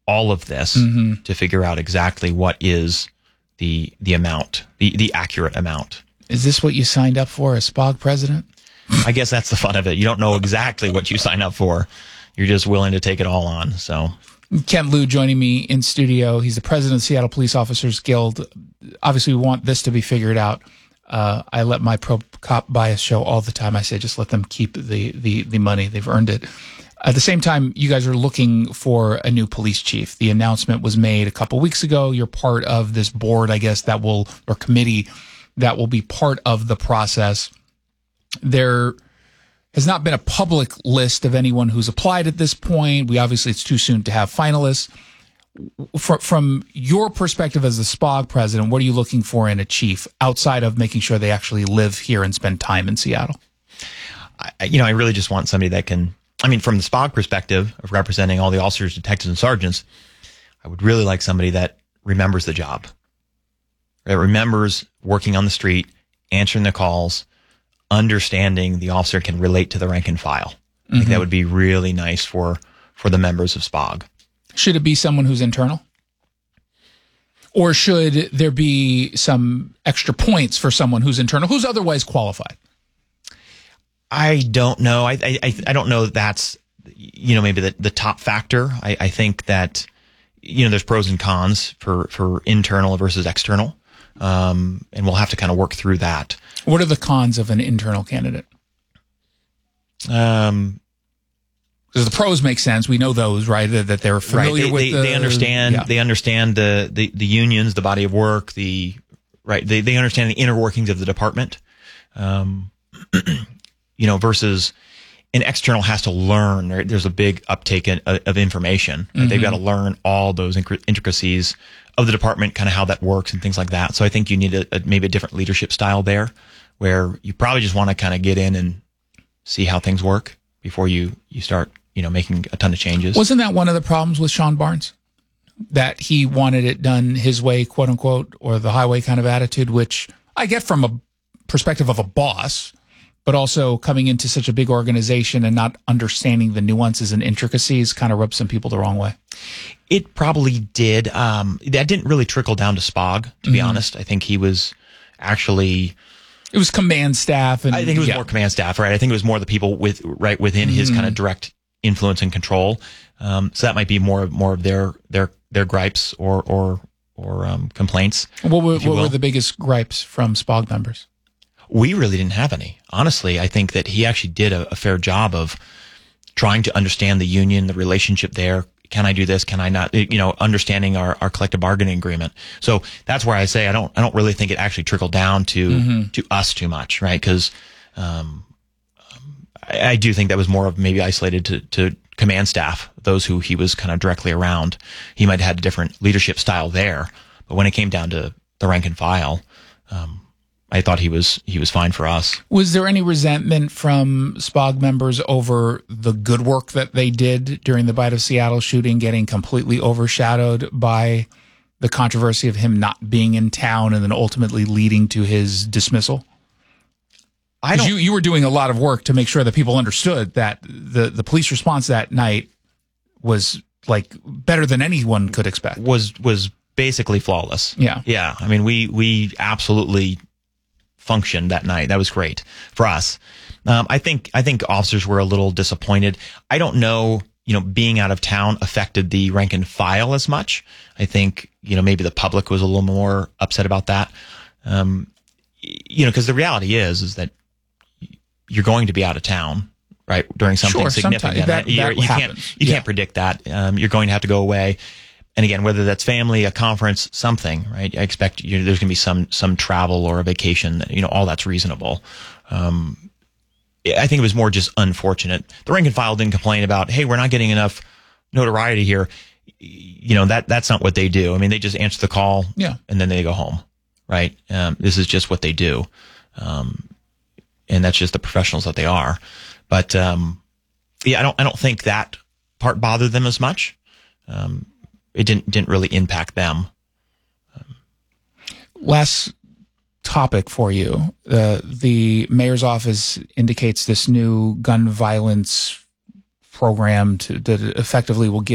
all of this to figure out exactly what is the amount, the accurate amount. Is this what you signed up for as SPOG president? I guess that's the fun of it. You don't know exactly what you sign up for. You're just willing to take it all on. So, Kent Liu joining me in studio. He's the president of the Seattle Police Officers Guild. Obviously, we want this to be figured out. I let my pro-cop bias show all the time. I say, just let them keep the money. They've earned it. At the same time, you guys are looking for a new police chief. The announcement was made a couple weeks ago. You're part of this board, I guess, or committee that will be part of the process. There has not been a public list of anyone who's applied at this point. It's too soon to have finalists. From your perspective as the SPOG president, what are you looking for in a chief outside of making sure they actually live here and spend time in Seattle? I really just want somebody that can, from the SPOG perspective of representing all the officers, detectives, and sergeants, I would really like somebody that remembers the job, that remembers working on the street, answering the calls, understanding the officer can relate to the rank and file. I think that would be really nice for the members of SPOG. Should it be someone who's internal? Or should there be some extra points for someone who's internal, who's otherwise qualified? I don't know. I don't know that's, maybe the top factor. I think that, there's pros and cons for internal versus external. And we'll have to kind of work through that. What are the cons of an internal candidate? Because the pros make sense. We know those, right? That they're familiar with. They understand. Yeah. They understand the unions, the body of work. They understand the inner workings of the department. Versus an external has to learn. There's a big uptake of information. Right? They've got to learn all those intricacies of the department, kind of how that works and things like that. So I think you need maybe a different leadership style there, where you probably just want to kind of get in and see how things work before you start, making a ton of changes. Wasn't that one of the problems with Sean Barnes? That he wanted it done his way, quote unquote, or the highway kind of attitude, which I get from a perspective of a boss, but also coming into such a big organization and not understanding the nuances and intricacies kind of rubbed some people the wrong way. It probably did. That didn't really trickle down to SPOG, to be honest. I think he was actually... It was command staff. And I think it was more command staff, right? I think it was more the people within his kind of direct influence and control. So that might be more of their gripes or complaints. What were the biggest gripes from SPOG members? We really didn't have any. Honestly, I think that he actually did a fair job of trying to understand the union, the relationship there. Can I do this? Can I not? Understanding our collective bargaining agreement. So that's where I say I don't really think it actually trickled down to us too much, right? Because I do think that was more of maybe isolated to command staff, those who he was kind of directly around. He might have had a different leadership style there, but when it came down to the rank and file, I thought he was fine for us. Was there any resentment from SPOG members over the good work that they did during the Bite of Seattle shooting getting completely overshadowed by the controversy of him not being in town and then ultimately leading to his dismissal? You were doing a lot of work to make sure that people understood that the police response that night was like better than anyone could expect. Was basically flawless. Yeah. Yeah. We absolutely functioned that night. That was great for us. I think officers were a little disappointed. I don't know, being out of town affected the rank and file as much. I think, maybe the public was a little more upset about that. Because the reality is that you're going to be out of town, right, during something significant. You can't predict that. You're going to have to go away. And again, whether that's family, a conference, something, right? I expect there's going to be some travel or a vacation. All that's reasonable. I think it was more just unfortunate. The rank and file didn't complain about, hey, we're not getting enough notoriety here. That's not what they do. They just answer the call, and then they go home, right? This is just what they do, and that's just the professionals that they are. But I don't think that part bothered them as much. It didn't really impact them. Last topic for you. The mayor's office indicates this new gun violence program that effectively will give